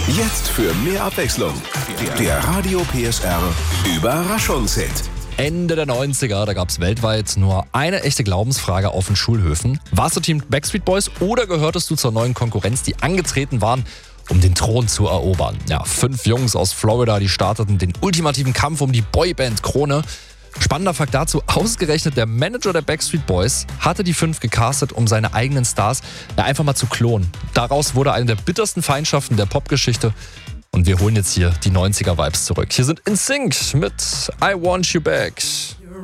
Jetzt für mehr Abwechslung. Der Radio PSR Überraschungshit. Ende der 90er, da gab es weltweit nur eine echte Glaubensfrage auf den Schulhöfen. Warst du Team Backstreet Boys oder gehörtest du zur neuen Konkurrenz, die angetreten waren, um den Thron zu erobern? Ja, 5 Jungs aus Florida, die starteten den ultimativen Kampf um die Boyband-Krone. Spannender Fakt dazu, ausgerechnet der Manager der Backstreet Boys hatte die 5 gecastet, um seine eigenen Stars einfach mal zu klonen. Daraus wurde eine der bittersten Feindschaften der Popgeschichte. Und wir holen jetzt hier die 90er-Vibes zurück. Hier sind NSYNC mit I Want You Back.